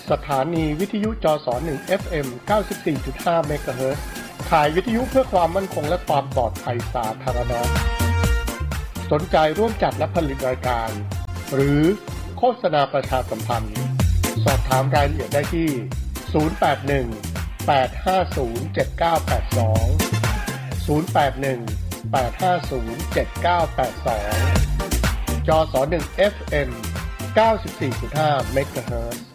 สถานีวิทยุจส1 FM 94.5 เมกะเฮิรตซ์ข่ายวิทยุเพื่อความมั่นคงและความปลอดภัยสาธารณะสนใจร่วมจัดและผลิตรายการหรือโฆษณาประชาสัมพันธ์สอบถามรายละเอียดได้ที่081-850-7982 081-850-7982 จส1 FM 94.5 เมกะเฮิรตซ์